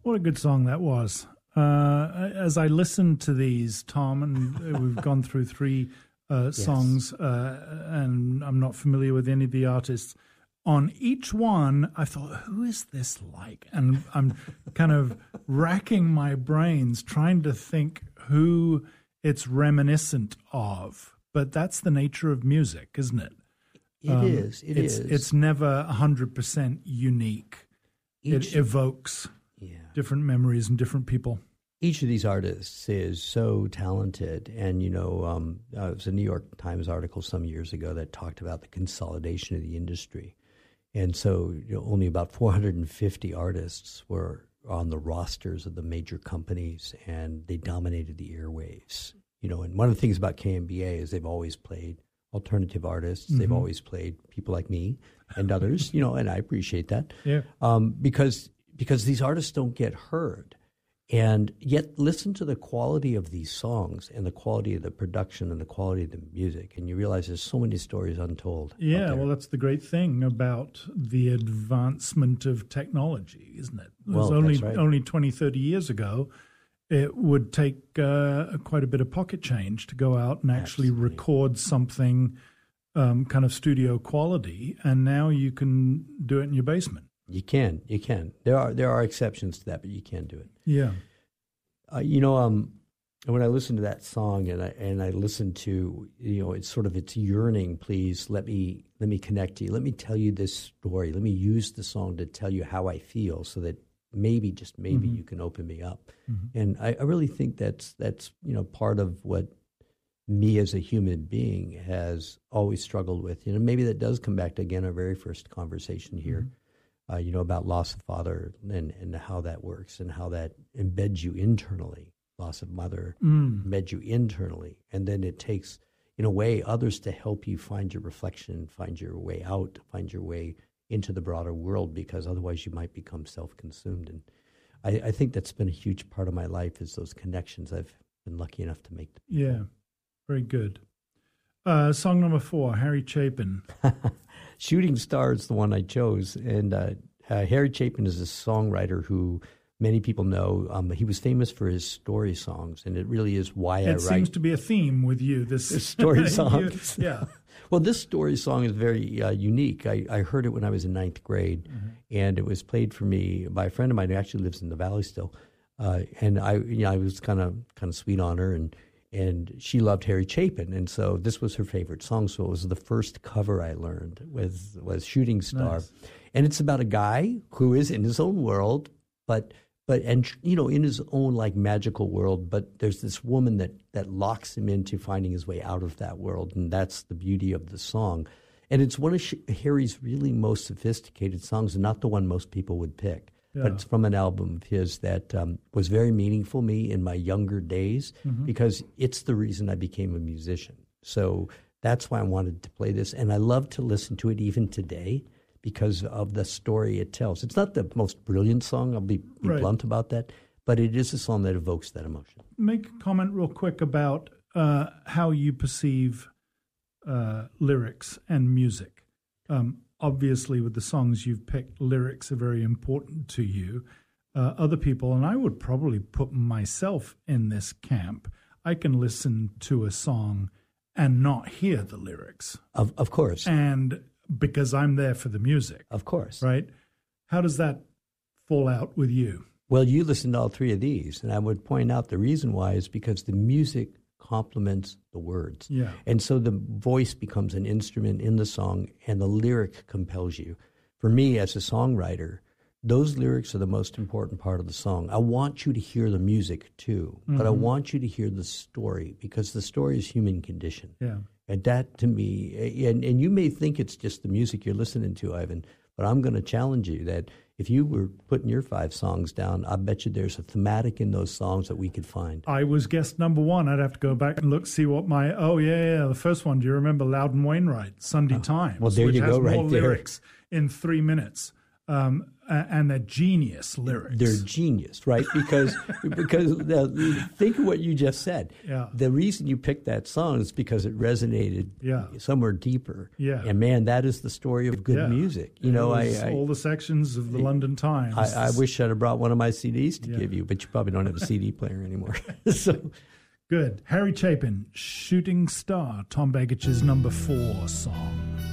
What a good song that was. As I listened to these, Tom, and we've gone through three songs, and I'm not familiar with any of the artists. On each one, I thought, who is this like? And I'm kind of racking my brains trying to think who it's reminiscent of. But that's the nature of music, isn't it? It is. It's never 100% unique. It evokes different memories and different people. Each of these artists is so talented. And, it was a New York Times article some years ago that talked about the consolidation of the industry. And so only about 450 artists were on the rosters of the major companies, and they dominated the airwaves. And one of the things about KMBA is they've always played alternative artists. Mm-hmm. They've always played people like me and others, and I appreciate that. Yeah. Because these artists don't get heard. And yet listen to the quality of these songs and the quality of the production and the quality of the music, and you realize there's so many stories untold. Yeah, well, that's the great thing about the advancement of technology, isn't it? That's right. Only 20, 30 years ago, it would take quite a bit of pocket change to go out and actually record something kind of studio quality, and now you can do it in your basement. You can. There are exceptions to that, but you can do it. Yeah. When I listen to that song and I listen to, it's sort of its yearning, please let me connect to you. Let me tell you this story. Let me use the song to tell you how I feel so that maybe, just maybe, you can open me up. Mm-hmm. And I really think that's part of what me as a human being has always struggled with. Maybe that does come back to, again, our very first conversation here. Mm-hmm. About loss of father and how that works and how that embeds you internally. Loss of mother embeds you internally. And then it takes, in a way, others to help you find your reflection, find your way out, find your way into the broader world, because otherwise you might become self-consumed. And I think that's been a huge part of my life, is those connections I've been lucky enough to make. Yeah, very good. Song number 4, Harry Chapin. Shooting Star is the one I chose. And Harry Chapin is a songwriter who many people know. He was famous for his story songs, and it really is why I write. It seems to be a theme with you, this story songs. Yeah. Well, this story song is very unique. I heard it when I was in 9th grade, and it was played for me by a friend of mine who actually lives in the Valley still. And I was kind of sweet on her, and she loved Harry Chapin, and so this was her favorite song. So it was the first cover I learned was Shooting Star. Nice. And it's about a guy who is in his own world, but in his own like magical world, but there's this woman that locks him into finding his way out of that world, and that's the beauty of the song. And it's one of Harry's really most sophisticated songs, and not the one most people would pick. Yeah. But it's from an album of his that was very meaningful to me in my younger days, because it's the reason I became a musician. So that's why I wanted to play this. And I love to listen to it even today because of the story it tells. It's not the most brilliant song, I'll be blunt about that, but it is a song that evokes that emotion. Make a comment real quick about how you perceive lyrics and music. Obviously, with the songs you've picked, lyrics are very important to you. Other people, and I would probably put myself in this camp, I can listen to a song and not hear the lyrics. Of course. And because I'm there for the music. Of course. Right? How does that fall out with you? Well, you listened to all three of these, and I would point out the reason why is because the music complements the words. Yeah. And so the voice becomes an instrument in the song, and the lyric compels you. For me, as a songwriter, those lyrics are the most important part of the song. I want you to hear the music too, but I want you to hear the story, because the story is human condition. Yeah. And that, to me, and you may think it's just the music you're listening to, Ivan, but I'm going to challenge you that if you were putting your 5 songs down, I bet you there's a thematic in those songs that we could find. I was guest number 1. I'd have to go back and look, see what my, the first one. Do you remember Loudon Wainwright, Sunday Times? Well, there you go, right there. Which has more lyrics in 3 minutes. and they're genius lyrics. They're genius, right? Because think of what you just said. Yeah. The reason you picked that song is because it resonated somewhere deeper. Yeah. And man, that is the story of good music. You know, all the sections of the London Times. I wish I'd have brought one of my CDs to give you, but you probably don't have a CD player anymore. So good. Harry Chapin, Shooting Star, Tom Begitch's number 4 song.